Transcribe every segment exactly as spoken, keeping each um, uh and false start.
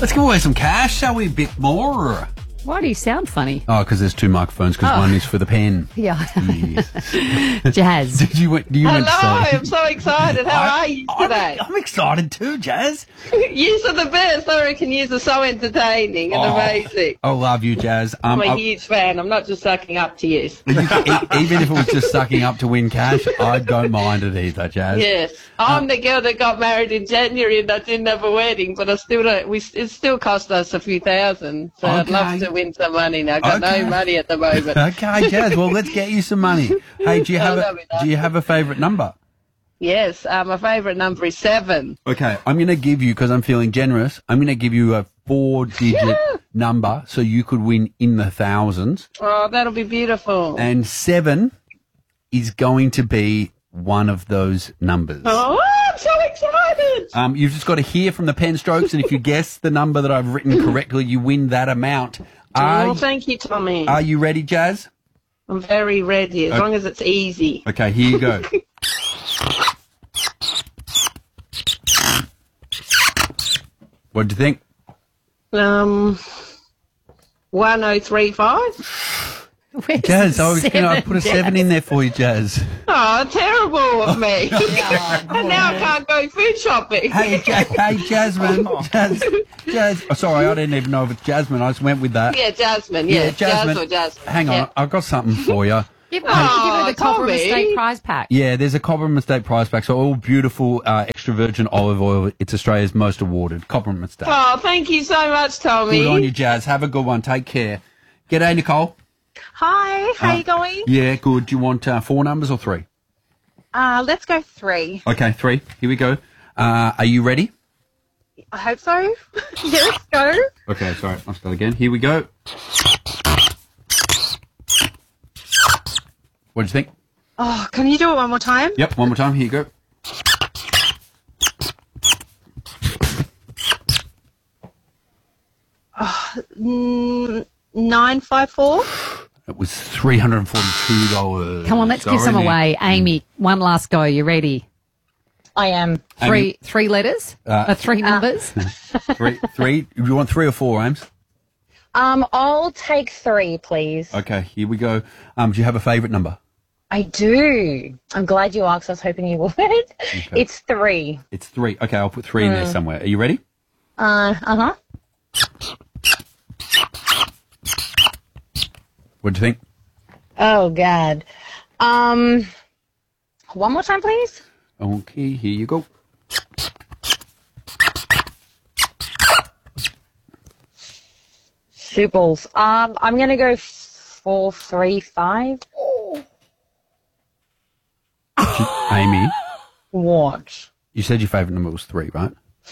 Let's give away some cash, shall we? A bit more. Why do you sound funny? Oh, because there's two microphones, because Oh. one is for the pen. Yeah. Yes. Jazz. Did you, do you want to Hello, say? I'm so excited. How I- are you I'm- today? I'm, excited too, Jazz. You are the best. I reckon you are so entertaining and Oh, amazing. I love you, Jazz. Um, I'm a I- huge fan. I'm not just sucking up to you. you- e- even if it was just sucking up to win cash, I don't mind it either, Jazz. Yes, I'm the girl that got married in January and I didn't have a wedding, but I still don't. We it still cost us a few thousand. So I'd love Okay. to win some money now. I've got Okay. no money at the moment. Okay, Jazz. Well, let's get you some money. Hey, do you have I a, love it, do you have a favourite number? Yes, uh, my favourite number is seven. Okay, I'm going to give you, because I'm feeling generous, I'm going to give you a four-digit number so you could win in the thousands. Oh, that'll be beautiful. And seven is going to be one of those numbers. Oh, I'm so excited. Um, you've just got to hear from the pen strokes, and if you guess the number that I've written correctly, you win that amount. Are, Oh, thank you, Tommy. are you ready, Jazz? I'm very ready, as Okay. long as it's easy. Okay, here you go. What do you think? Um, one oh three five. Where's Jazz, the I was going to seven, put a Jazz? seven in there for you, Jazz. Oh, terrible of me. And now I can't go food shopping. Hey, ja- hey, Jasmine. Jazz, Jazz. Oh, sorry, I didn't even know if it's Jasmine. I just went with that. Yeah, Jasmine. Yeah, Jazz or Jasmine. Hang on, Yeah. I've got something for you. Give, Oh, give her the Cobra Tommy. Mistake prize pack. Yeah, there's a Cobram Estate prize pack. So all beautiful uh, extra virgin olive oil. It's Australia's most awarded Cobram Estate. Oh, thank you so much, Tommy. Good on you, Jazz. Have a good one. Take care. G'day, Nicole. Hi, how Uh, you going? Yeah, good. Do you want uh, four numbers or three? Uh, let's go three. Okay, three. Here we go. Uh, are you ready? I hope so. Yeah, let's go. Okay, sorry. I'll start again. Here we go. What do you think? Oh, can you do it one more time? Yep, one more time. Here you go. Mm, nine five four. It was three hundred and forty-two dollars. Come on, let's give some away. Amy, one last go. You ready? I am. Three three letters? Uh, Uh, three numbers? Three, three. Do you want three or four, Ames? Um, I'll take three, please. Okay, here we go. Um, do you have a favourite number? I do. I'm glad you asked. I was hoping you would. It's three. It's three. Okay, I'll put three in there somewhere. Are you ready? Uh, uh huh. What do you think? Oh God. Um, one more time, please. Okay, here you go. Two balls. Um, I'm gonna go four, three, five. Amy, What? you said your favourite number was three, right?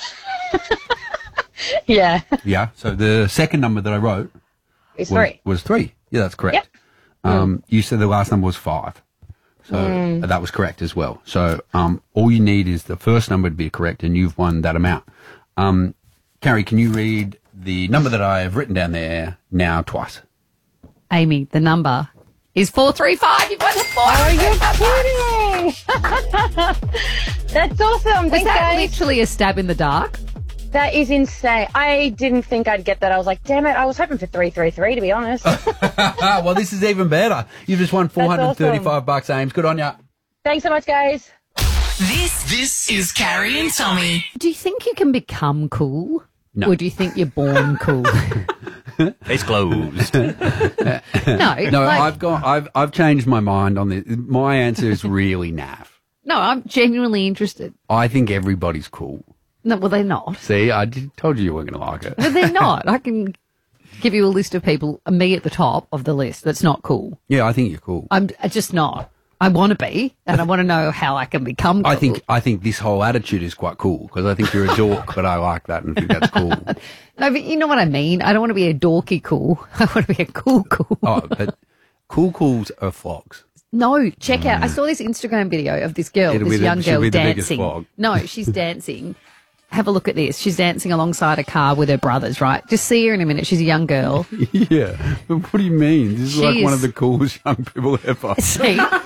Yeah, Yeah. So the second number that I wrote it's was three. was three. Yeah, that's correct. Yep. Um, you said the last number was five. So Mm. that was correct as well. So um, all you need is the first number to be correct, and you've won that amount. Um, Carrie, can you read the number that I have written down there now twice? Amy, the number is four three five. You've won the four. Are you kidding? That's awesome. Was Thanks, that guys. literally a stab in the dark? That is insane. I didn't think I'd get that. I was like, damn it. I was hoping for three, three, three. To be honest. Well, this is even better. You've just won four hundred thirty-five awesome. bucks, Ames. Good on ya. Thanks so much, guys. This this is Carrie and Tommy. Do you think you can become cool? No. Or do you think you're born cool? Case closed. no. No, like- I've got. I've I've changed my mind on this. My answer is really naff. No, I'm genuinely interested. I think everybody's cool. No, well, they're not. See, I did, told you you weren't going to like it. But they're not. I can give you a list of people, me at the top of the list, that's not cool. Yeah, I think you're cool. I'm just not. I want to be, and I want to know how I can become cool. I think I think this whole attitude is quite cool because I think you're a dork, but I like that and think that's cool. No, but you know what I mean? I don't want to be a dorky cool. I want to be a cool cool. Oh, but cool cools are flogs. No, check out. I saw this Instagram video of this girl, It'll be this the- young she'll girl be the biggest dancing. flog. No, she's dancing. Have a look at this. She's dancing alongside a car with her brothers, right? Just see her in a minute. She's a young girl. Yeah, but what do you mean? This is She like one is- of the coolest young people ever. See?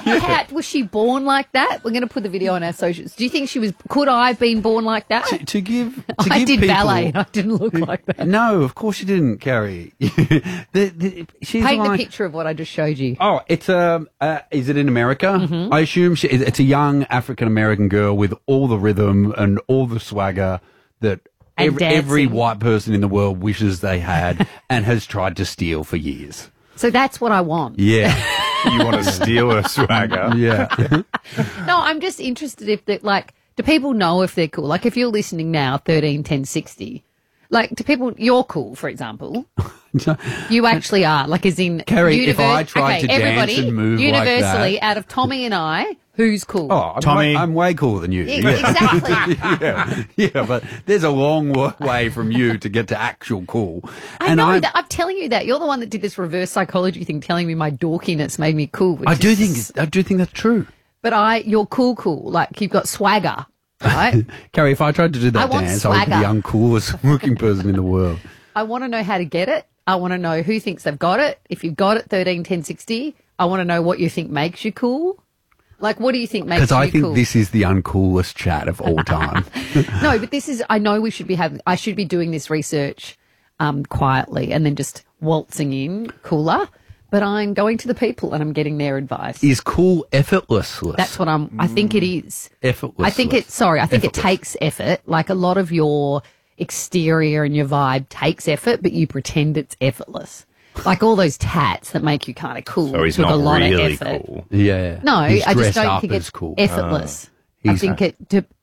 Kat, was she born like that? We're going to put the video on our socials. Do you think she was? Could I have been born like that? To, to give, to I give did people, ballet and I didn't look like that. No, of course you didn't, Carrie. the, the, she's Paint like, the picture of what I just showed you. Oh, it's a. Uh, is it in America? Mm-hmm. I assume she, it's a young African American girl with all the rhythm and all the swagger that And every, every dancing. white person in the world wishes they had and has tried to steal for years. So that's what I want. Yeah, You want to steal her swagger? yeah. No, I'm just interested if that, like, do people know if they're cool? Like, if you're listening now, thirteen ten sixty, like, do people, you're cool, for example. You actually are. Like, as in, Carrie, if I tried okay, to dance everybody, and move like universally, that- out of Tommy and I, who's cool? Oh, I'm Tommy. way, I'm way cooler than you. Yeah, exactly. yeah, yeah, but there's a long wa- way from you to get to actual cool. I and know I'm- that. I'm telling you that. You're the one that did this reverse psychology thing, telling me my dorkiness made me cool. which I do is- think I do think that's true. But I, you're cool, cool. Like, you've got swagger, right? Carrie, if I tried to do I that want dance, I would be the swagger. uncoolest looking person in the world. I want to know how to get it. I want to know who thinks they've got it. If you've got it, thirteen ten sixty, I want to know what you think makes you cool. Like, what do you think makes you Because I think cool? this is the uncoolest chat of all time. No, but this is, I know we should be having, I should be doing this research um, quietly and then just waltzing in cooler. But I'm going to the people and I'm getting their advice. Is cool effortless? That's what I'm, I think it is. Effortless. I think it, sorry, I think it Effortless. takes effort. Like, a lot of your exterior and your vibe takes effort, but you pretend it's effortless. Like all those tats that make you kind of cool. So he's took not a lot really of effort. cool. Yeah. No, He's I just dressed don't up think as it's cool. effortless. I He's think a- it to